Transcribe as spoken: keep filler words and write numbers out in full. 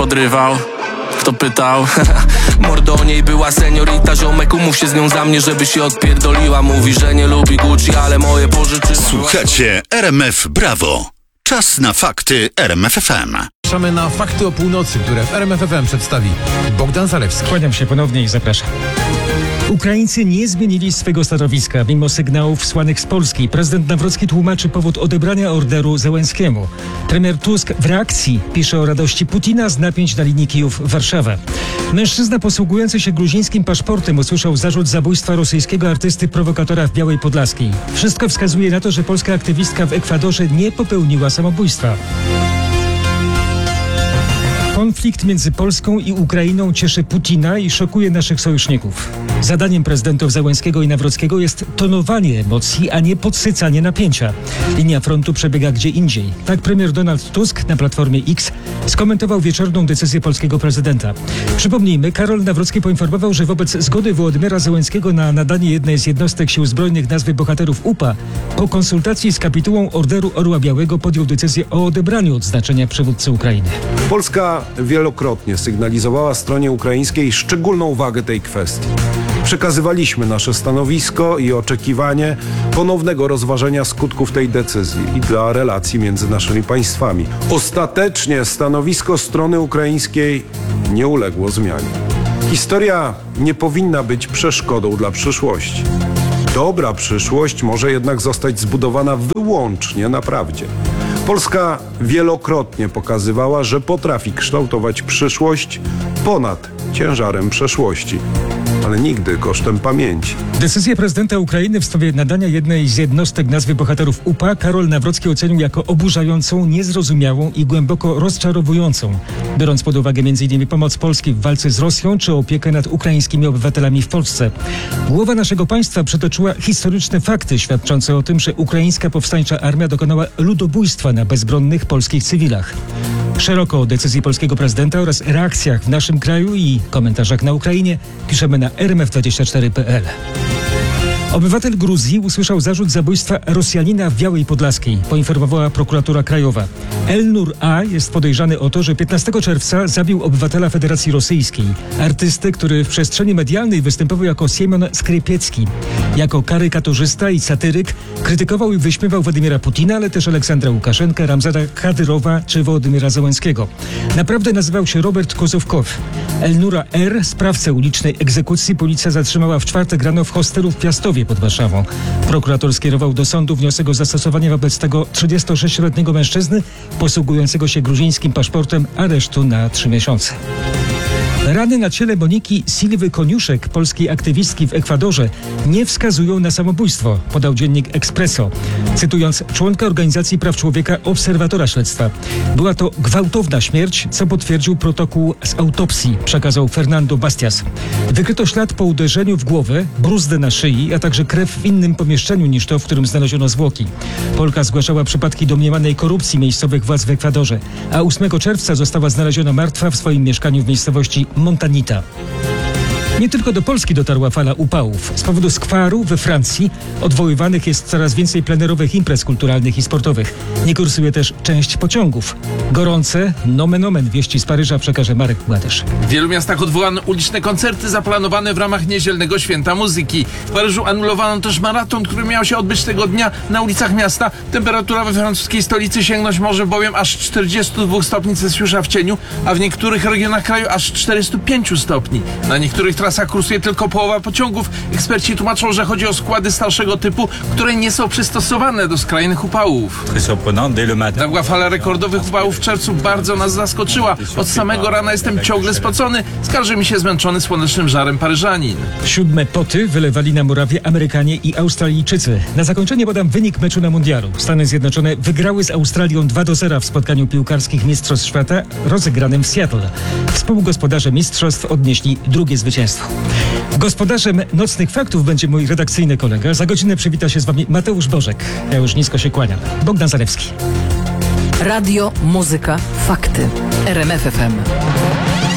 podrywał. Kto pytał? Mordo, o niej była seniorita. Ziomek, umów się z nią za mnie, żeby się odpierdoliła. Mówi, że nie lubi Gucci, ale moje pożyczy. Słuchacie R M F Brawo. Czas na fakty R M F F M. Zapraszamy na Fakty o północy, które w R M F F M przedstawi Bogdan Zalewski. Kłaniam się ponownie i zapraszam. Ukraińcy nie zmienili swego stanowiska, mimo sygnałów słanych z Polski. Prezydent Nawrocki tłumaczy powód odebrania orderu Zełenskiemu. Premier Tusk w reakcji pisze o radości Putina z napięć na linii Kijów-Warszawa. Mężczyzna posługujący się gruzińskim paszportem usłyszał zarzut zabójstwa rosyjskiego artysty prowokatora w Białej Podlaskiej. Wszystko wskazuje na to, że polska aktywistka w Ekwadorze nie popełniła samobójstwa. Konflikt między Polską i Ukrainą cieszy Putina i szokuje naszych sojuszników. Zadaniem prezydentów Zełenskiego i Nawrockiego jest tonowanie emocji, a nie podsycanie napięcia. Linia frontu przebiega gdzie indziej. Tak premier Donald Tusk na Platformie X skomentował wieczorną decyzję polskiego prezydenta. Przypomnijmy, Karol Nawrocki poinformował, że wobec zgody Wołodymyra Zełenskiego na nadanie jednej z jednostek sił zbrojnych nazwy bohaterów U P A, po konsultacji z kapitułą Orderu Orła Białego podjął decyzję o odebraniu odznaczenia przywódcy Ukrainy. Polska wielokrotnie sygnalizowała stronie ukraińskiej szczególną wagę tej kwestii. Przekazywaliśmy nasze stanowisko i oczekiwanie ponownego rozważenia skutków tej decyzji i dla relacji między naszymi państwami. Ostatecznie stanowisko strony ukraińskiej nie uległo zmianie. Historia nie powinna być przeszkodą dla przyszłości. Dobra przyszłość może jednak zostać zbudowana wyłącznie na prawdzie. Polska wielokrotnie pokazywała, że potrafi kształtować przyszłość ponad ciężarem przeszłości, ale nigdy kosztem pamięci. Decyzję prezydenta Ukrainy w sprawie nadania jednej z jednostek nazwy bohaterów U P A Karol Nawrocki ocenił jako oburzającą, niezrozumiałą i głęboko rozczarowującą, biorąc pod uwagę między innymi pomoc Polski w walce z Rosją czy opiekę nad ukraińskimi obywatelami w Polsce. Głowa naszego państwa przytoczyła historyczne fakty świadczące o tym, że ukraińska powstańcza armia dokonała ludobójstwa na bezbronnych polskich cywilach. Szeroko o decyzji polskiego prezydenta oraz reakcjach w naszym kraju i komentarzach na Ukrainie piszemy na r m f dwadzieścia cztery kropka p l. Obywatel Gruzji usłyszał zarzut zabójstwa Rosjanina w Białej Podlaskiej, poinformowała prokuratura krajowa. Elnur A. jest podejrzany o to, że piętnastego czerwca zabił obywatela Federacji Rosyjskiej, artystę, który w przestrzeni medialnej występował jako Siemon Skrypiecki. Jako karykaturzysta i satyryk krytykował i wyśmiewał Władimira Putina, ale też Aleksandra Łukaszenkę, Ramzana Kadyrowa czy Wołodymyra Zełenskiego. Naprawdę nazywał się Robert Kozówkow. Elnura R., sprawcę ulicznej egzekucji, policja zatrzymała w czwartek rano w hostelu w Piastowie pod Warszawą. Prokurator skierował do sądu wniosek o zastosowanie wobec tego trzydziestosześcioletniego mężczyzny posługującego się gruzińskim paszportem aresztu na trzy miesiące. Rany na ciele Moniki Silwy Koniuszek, polskiej aktywistki w Ekwadorze, nie wskazują na samobójstwo, podał dziennik Expresso, cytując członka Organizacji Praw Człowieka Obserwatora Śledztwa. Była to gwałtowna śmierć, co potwierdził protokół z autopsji, przekazał Fernando Bastias. Wykryto ślad po uderzeniu w głowę, bruzdę na szyi, a także krew w innym pomieszczeniu niż to, w którym znaleziono zwłoki. Polka zgłaszała przypadki domniemanej korupcji miejscowych władz w Ekwadorze, a ósmego czerwca została znaleziona martwa w swoim mieszkaniu w miejscowości Montanita. Nie tylko do Polski dotarła fala upałów. Z powodu skwaru we Francji odwoływanych jest coraz więcej plenerowych imprez kulturalnych i sportowych. Nie kursuje też część pociągów. Gorące, nomen omen, wieści z Paryża przekaże Marek Gładysz. W wielu miastach odwołano uliczne koncerty zaplanowane w ramach niedzielnego święta muzyki. W Paryżu anulowano też maraton, który miał się odbyć tego dnia na ulicach miasta. Temperatura we francuskiej stolicy sięgnąć może bowiem aż czterdziestu dwóch stopni Celsjusza w cieniu, a w niektórych regionach kraju aż czterystu pięciu stopni. Na niektórych trasach kursuje tylko połowa pociągów. Eksperci tłumaczą, że chodzi o składy starszego typu, które nie są przystosowane do skrajnych upałów. Nagła fala rekordowych upałów w czerwcu bardzo nas zaskoczyła. Od samego rana jestem ciągle spocony. Skarży mi się zmęczony słonecznym żarem Paryżanin. Siódme poty wylewali na murawie Amerykanie i Australijczycy. Na zakończenie podam wynik meczu na mundialu. Stany Zjednoczone wygrały z Australią dwa do zera w spotkaniu piłkarskich Mistrzostw Świata rozegranym w Seattle. Współgospodarze mistrzostw odnieśli drugie zwycięstwo. Gospodarzem Nocnych Faktów będzie mój redakcyjny kolega. Za godzinę przywita się z wami Mateusz Bożek. Ja już nisko się kłaniam. Bogdan Zalewski. Radio, muzyka, fakty. R M F F M.